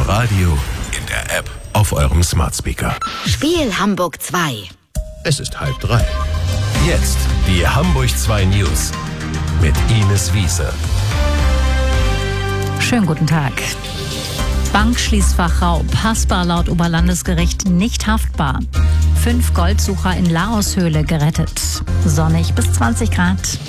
Radio, in der App, auf eurem Smart Speaker. Spiel Hamburg 2. Es ist 2:30. Jetzt die Hamburg 2 News mit Ines Wiese. Schönen guten Tag. Bankschließfachraub, hassbar laut Oberlandesgericht nicht haftbar. 5 Goldsucher in Laoshöhle gerettet. Sonnig bis 20 Grad.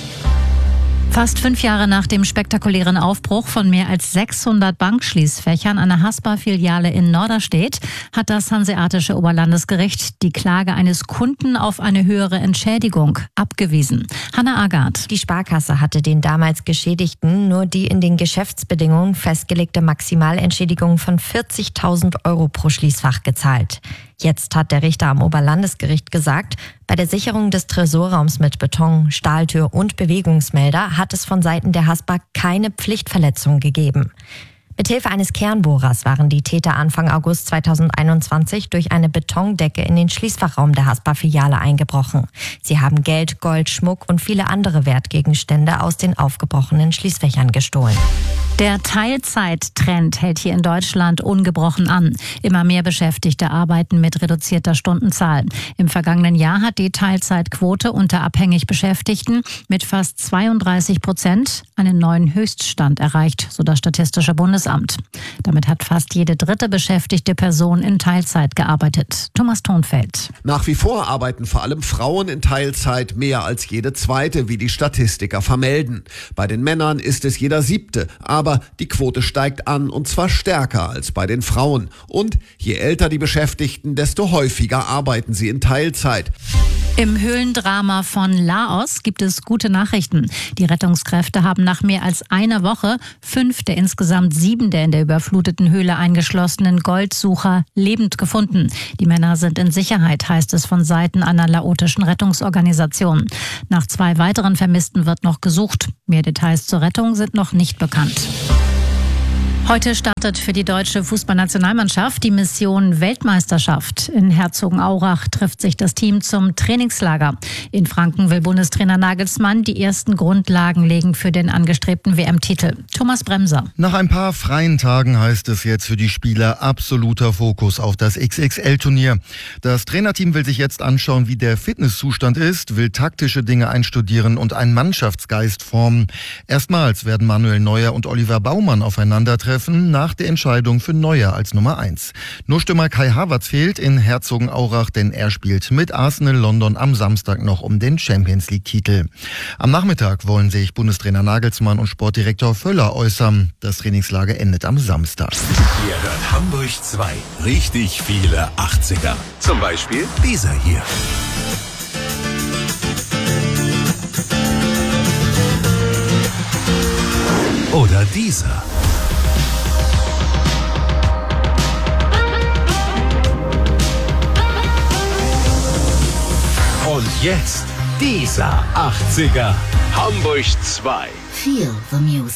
Fast 5 Jahre nach dem spektakulären Aufbruch von mehr als 600 Bankschließfächern an der Haspa-Filiale in Norderstedt hat das Hanseatische Oberlandesgericht die Klage eines Kunden auf eine höhere Entschädigung abgewiesen. Hanna Agard. Die Sparkasse hatte den damals Geschädigten nur die in den Geschäftsbedingungen festgelegte Maximalentschädigung von 40.000 € pro Schließfach gezahlt. Jetzt hat der Richter am Oberlandesgericht gesagt, bei der Sicherung des Tresorraums mit Beton, Stahltür und Bewegungsmelder hat es von Seiten der Haspa keine Pflichtverletzung gegeben. Mithilfe eines Kernbohrers waren die Täter Anfang August 2021 durch eine Betondecke in den Schließfachraum der Haspa-Filiale eingebrochen. Sie haben Geld, Gold, Schmuck und viele andere Wertgegenstände aus den aufgebrochenen Schließfächern gestohlen. Der Teilzeittrend hält hier in Deutschland ungebrochen an. Immer mehr Beschäftigte arbeiten mit reduzierter Stundenzahl. Im vergangenen Jahr hat die Teilzeitquote unter abhängig Beschäftigten mit fast 32% einen neuen Höchststand erreicht, so das Statistische Bundesamt. Damit hat fast jede dritte beschäftigte Person in Teilzeit gearbeitet. Thomas Thonfeld. Nach wie vor arbeiten vor allem Frauen in Teilzeit mehr als jede zweite, wie die Statistiker vermelden. Bei den Männern ist es jeder siebte, aber die Quote steigt an und zwar stärker als bei den Frauen. Und je älter die Beschäftigten, desto häufiger arbeiten sie in Teilzeit. Im Höhlendrama von Laos gibt es gute Nachrichten. Die Rettungskräfte haben nach mehr als einer Woche 5 der insgesamt 7 der in der überfluteten Höhle eingeschlossenen Goldsucher lebend gefunden. Die Männer sind in Sicherheit, heißt es von Seiten einer laotischen Rettungsorganisation. Nach 2 weiteren Vermissten wird noch gesucht. Mehr Details zur Rettung sind noch nicht bekannt. Heute startet für die deutsche Fußballnationalmannschaft die Mission Weltmeisterschaft. In Herzogenaurach trifft sich das Team zum Trainingslager. In Franken will Bundestrainer Nagelsmann die ersten Grundlagen legen für den angestrebten WM-Titel. Thomas Bremser. Nach ein paar freien Tagen heißt es jetzt für die Spieler absoluter Fokus auf das XXL-Turnier. Das Trainerteam will sich jetzt anschauen, wie der Fitnesszustand ist, will taktische Dinge einstudieren und einen Mannschaftsgeist formen. Erstmals werden Manuel Neuer und Oliver Baumann aufeinandertreffen nach der Entscheidung für Neuer als Nummer 1. Nur Stürmer Kai Havertz fehlt in Herzogenaurach, denn er spielt mit Arsenal London am Samstag noch um den Champions-League-Titel. Am Nachmittag wollen sich Bundestrainer Nagelsmann und Sportdirektor Völler äußern. Das Trainingslager endet am Samstag. Ihr hört Hamburg 2. Richtig viele 80er. Zum Beispiel dieser hier. Oder dieser. Und jetzt dieser 80er. Hamburg 2. Feel the music.